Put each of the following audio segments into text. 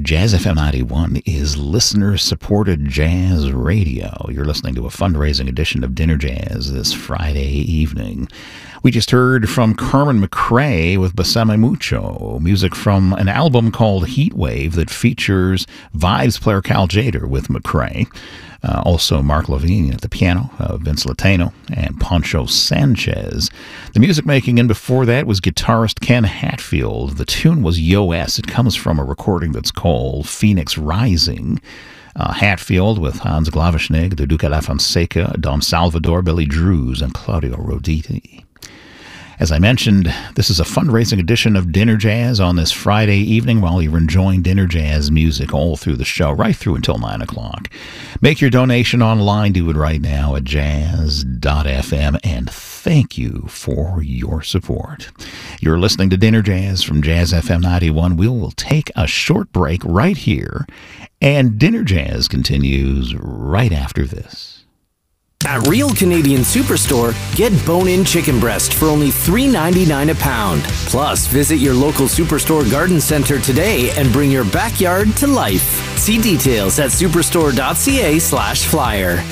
Jazz FM 91 is listener-supported jazz radio. You're listening to a fundraising edition of Dinner Jazz this Friday evening. We just heard from Carmen McRae with Besame Mucho, music from an album called Heatwave that features Vibes player Cal Jader with McRae. Also Mark Levine at the piano, Vince Latino, and Poncho Sanchez. The music making in before that was guitarist Ken Hatfield. The tune was Yo S. It comes from a recording that's called Phoenix Rising. Hatfield with Hans Glavishnig, the Duca La Fonseca, Dom Salvador, Billy Drews, and Claudio Roditi. As I mentioned, this is a fundraising edition of Dinner Jazz on this Friday evening while you're enjoying Dinner Jazz music all through the show, right through until 9 o'clock. Make your donation online. Do it right now at jazz.fm, and thank you for your support. You're listening to Dinner Jazz from Jazz FM 91. We will take a short break right here, and Dinner Jazz continues right after this. At Real Canadian Superstore, get bone-in chicken breast for only $3.99 a pound. Plus, visit your local Superstore garden center today and bring your backyard to life. See details at superstore.ca/flyer.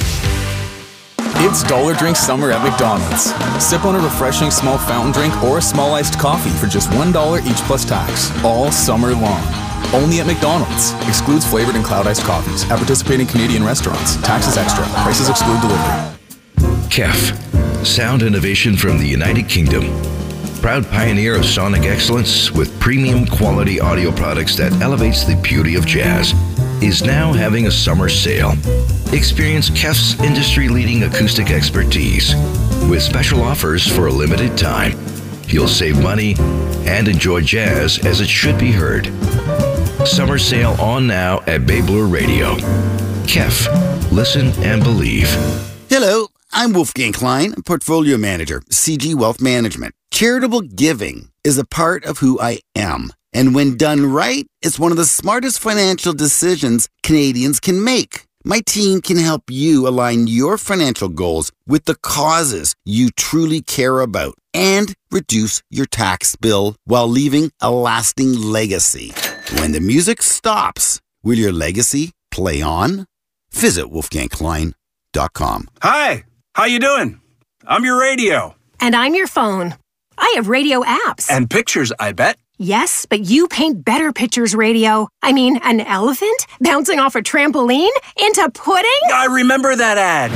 It's Dollar Drink Summer at McDonald's. Sip on a refreshing small fountain drink or a small iced coffee for just $1 each plus tax, all summer long. Only at McDonald's. Excludes flavored and cloud iced coffees. At participating Canadian restaurants. Taxes extra. Prices exclude delivery. KEF, sound innovation from the United Kingdom. Proud pioneer of sonic excellence with premium quality audio products that elevates the beauty of jazz, is now having a summer sale. Experience KEF's industry-leading acoustic expertise with special offers for a limited time. You'll save money and enjoy jazz as it should be heard. Summer sale on now at Babler Radio. KEF, listen and believe. Hello, I'm Wolfgang Klein, Portfolio Manager, CG Wealth Management. Charitable giving is a part of who I am. And when done right, it's one of the smartest financial decisions Canadians can make. My team can help you align your financial goals with the causes you truly care about and reduce your tax bill while leaving a lasting legacy. When the music stops, will your legacy play on? Visit wolfgangklein.com. Hi, how you doing? I'm your radio. And I'm your phone. I have radio apps. And pictures, I bet. Yes, but you paint better pictures, radio. I mean, an elephant bouncing off a trampoline into pudding? I remember that ad.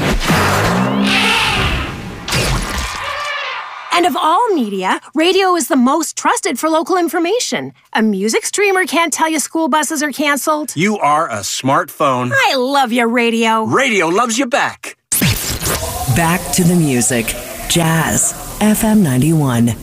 And of all media, radio is the most trusted for local information. A music streamer can't tell you school buses are canceled. You are a smartphone. I love you, radio. Radio loves you back. Back to the music. Jazz FM 91.